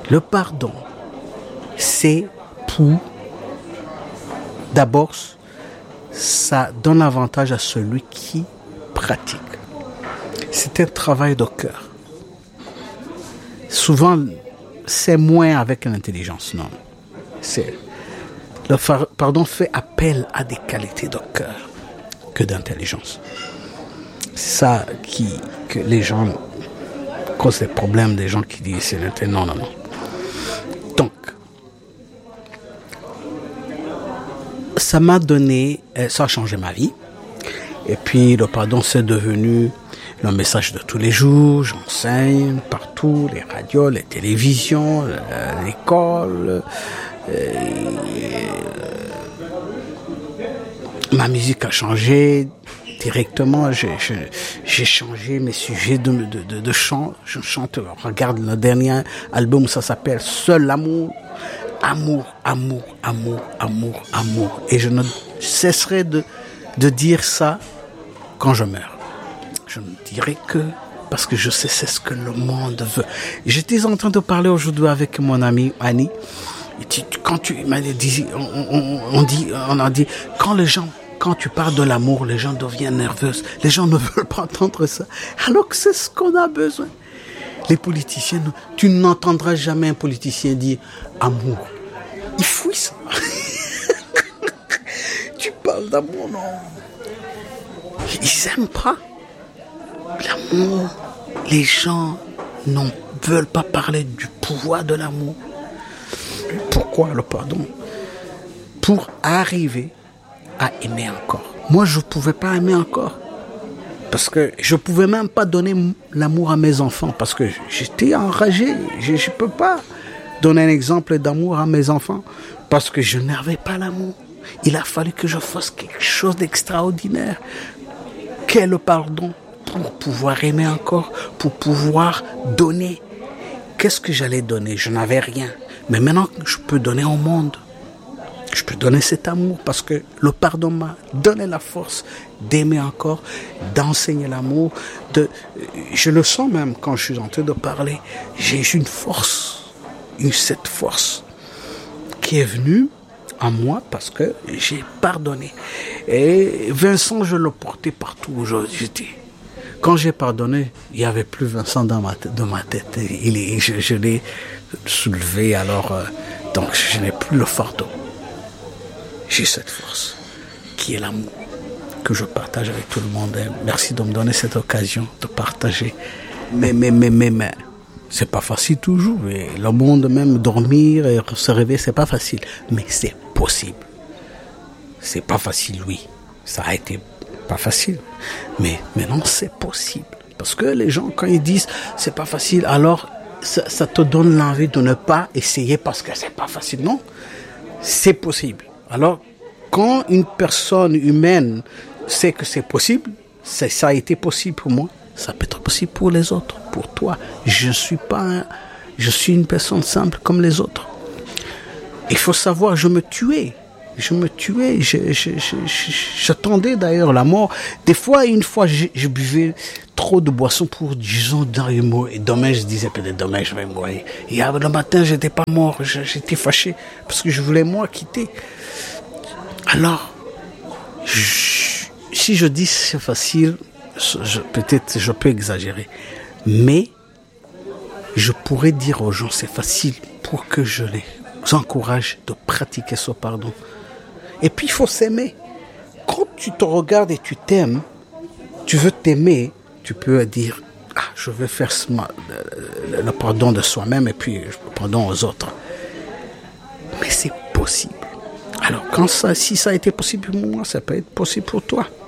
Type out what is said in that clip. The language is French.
Le pardon, c'est pour, d'abord, ça donne avantage à celui qui pratique. C'est un travail de cœur. Souvent, c'est moins avec l'intelligence, non. Le pardon fait appel à des qualités de cœur que d'intelligence. C'est ça que les gens causent des problèmes, des gens qui disent c'est non. Donc, ça a changé ma vie. Et puis, le pardon, c'est devenu le message de tous les jours. J'enseigne partout, les radios, les télévisions, l'école. Ma musique a changé directement. J'ai changé mes sujets de chant. Je chante, regarde le dernier album, ça s'appelle Seul l'amour. Amour. Et je ne cesserai de dire ça quand je meurs. Je ne dirai que parce que je sais c'est ce que le monde veut. J'étais en train de parler aujourd'hui avec mon amie Annie. Quand tu m'as dit, on a dit, quand tu parles de l'amour, les gens deviennent nerveux. Les gens ne veulent pas entendre ça. Alors que c'est ce qu'on a besoin. Les politiciens, tu n'entendras jamais un politicien dire amour. Ils fouillent ça. Tu parles d'amour, non. Ils n'aiment pas l'amour. Les gens ne veulent pas parler du pouvoir de l'amour. Pourquoi le pardon? Pour arriver à aimer encore. Moi, je ne pouvais pas aimer encore. Parce que je ne pouvais même pas donner l'amour à mes enfants. Parce que j'étais enragé. Je ne peux pas donner un exemple d'amour à mes enfants. Parce que je n'avais pas l'amour. Il a fallu que je fasse quelque chose d'extraordinaire. Qu'est le pardon? Pour pouvoir aimer encore. Pour pouvoir donner. Qu'est-ce que j'allais donner? Je n'avais rien. Mais maintenant, je peux donner au monde. Je peux donner cet amour parce que le pardon m'a donné la force d'aimer encore, d'enseigner l'amour. Je le sens même quand je suis en train de parler. J'ai une force, cette force qui est venue en moi parce que j'ai pardonné. Et Vincent, je le portais partout où j'étais. Quand j'ai pardonné, il n'y avait plus Vincent dans ma tête. Je l'ai soulevé alors, donc je n'ai plus le fardeau. J'ai cette force qui est l'amour que je partage avec tout le monde. Merci de me donner cette occasion de partager. Mais, c'est pas facile toujours. Et le monde même, dormir et se réveiller, c'est pas facile. Mais c'est possible. C'est pas facile, oui. Ça a été pas facile. Mais maintenant, c'est possible. Parce que les gens, quand ils disent c'est pas facile, alors ça te donne l'envie de ne pas essayer parce que c'est pas facile. Non, c'est possible. Alors, quand une personne humaine sait que c'est possible, ça a été possible pour moi, ça peut être possible pour les autres, pour toi. Je suis une personne simple comme les autres. Il faut savoir, je me tuais, j'attendais d'ailleurs la mort. Des fois, je buvais trop de boissons pour, disons, et demain, je disais peut-être demain, je vais mourir. Et le matin, j'étais pas mort, j'étais fâché parce que je voulais moi quitter. Alors, si je dis c'est facile, peut-être je peux exagérer, mais je pourrais dire aux gens c'est facile pour que je les encourage de pratiquer ce pardon. Et puis il faut s'aimer. Quand tu te regardes et tu t'aimes, tu veux t'aimer, tu peux dire je vais faire le pardon de soi-même et puis le pardon aux autres. Mais c'est possible. Alors si ça a été possible pour moi, ça peut être possible pour toi.